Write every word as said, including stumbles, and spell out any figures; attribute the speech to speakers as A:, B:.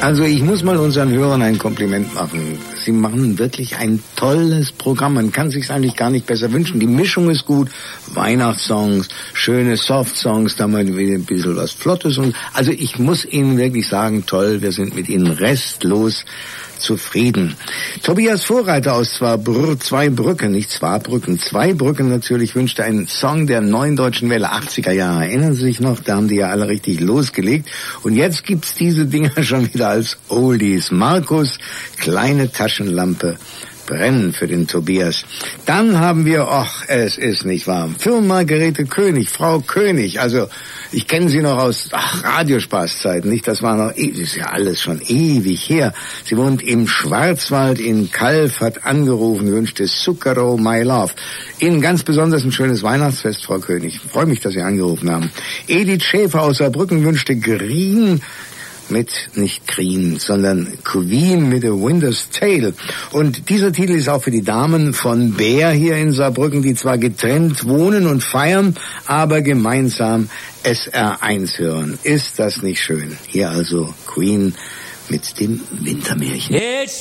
A: Also ich muss mal unseren Hörern ein Kompliment machen. Sie machen wirklich ein tolles Programm. Man kann sich's eigentlich gar nicht besser wünschen. Die Mischung ist gut. Weihnachtssongs, schöne Soft-Songs, da mal wieder ein bisschen was Flottes. Und also ich muss Ihnen wirklich sagen, toll, wir sind mit Ihnen restlos zufrieden. Tobias Vorreiter aus Zwar zwei Brücken, nicht Zwarbrücken, zwei Brücken natürlich, wünschte einen Song der neuen deutschen Welle, achtziger Jahre. Erinnern Sie sich noch? Da haben die ja alle richtig losgelegt. Und jetzt gibt's diese Dinger schon wieder als Oldies. Markus, kleine Taschenlampe brennen für den Tobias. Dann haben wir, ach, es ist nicht warm. Für Margarete König, Frau König, also ich kenne sie noch aus ach, Radiospaßzeiten, nicht? Das war noch, das ist ja alles schon ewig her. Sie wohnt im Schwarzwald in Calw, hat angerufen, wünschte Zucchero My Love. Ihnen ganz besonders ein schönes Weihnachtsfest, Frau König. Ich freue mich, dass Sie angerufen haben. Edith Schäfer aus Saarbrücken wünschte Green mit, nicht Green, sondern Queen mit A Winter's Tale. Und dieser Titel ist auch für die Damen von Bär hier in Saarbrücken, die zwar getrennt wohnen und feiern, aber gemeinsam S R eins hören. Ist das nicht schön? Hier also Queen mit dem Wintermärchen.
B: It's